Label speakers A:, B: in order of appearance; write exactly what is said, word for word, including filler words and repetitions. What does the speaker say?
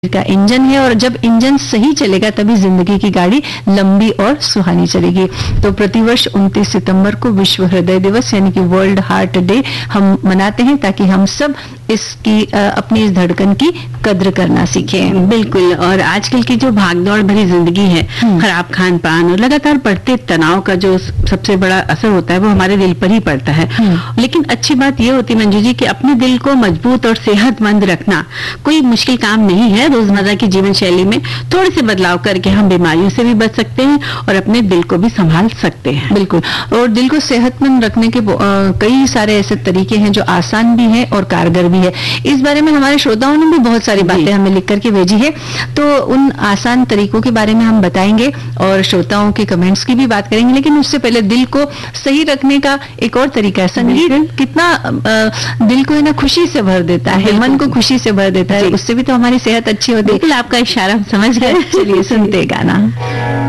A: का इंजन है और जब इंजन सही चलेगा तभी जिंदगी की गाड़ी लंबी और सुहानी चलेगी। तो प्रतिवर्ष उनतीस सितंबर को विश्व हृदय दिवस यानी कि वर्ल्ड हार्ट डे हम मनाते हैं ताकि हम सब इसकी अ, अपनी इस धड़कन की कद्र करना सीखें।
B: बिल्कुल। और आजकल की जो भागदौड़ भरी जिंदगी है, खराब खान पान और लगातार बढ़ते तनाव का जो सबसे बड़ा असर होता है वो हमारे दिल पर ही पड़ता है। लेकिन अच्छी बात ये होती है मंजू जी कि अपने दिल को मजबूत और सेहतमंद रखना कोई मुश्किल काम नहीं है। रोजमर्रा की जीवन शैली में थोड़े से बदलाव करके हम बीमारियों से भी बच सकते हैं और अपने दिल को भी संभाल सकते हैं।
A: बिल्कुल। और दिल को सेहतमंद रखने के अ, कई सारे ऐसे तरीके हैं जो आसान भी हैं और कारगर भी है। इस बारे में हमारे श्रोताओं ने भी बहुत सारी बातें हमें लिख करके भेजी है, तो उन आसान तरीकों के बारे में हम बताएंगे और श्रोताओं के कमेंट्स की भी बात करेंगे। लेकिन उससे पहले दिल को सही रखने का एक और तरीका है। संगीत कितना अ, दिल को है ना खुशी से भर देता है, मन को खुशी से भर देता है, उससे भी तो हमारी सेहत अच्छी होती है।
B: बिल्कुल, आपका इशारा हम समझ गए।
A: चलिए सुनते गाना।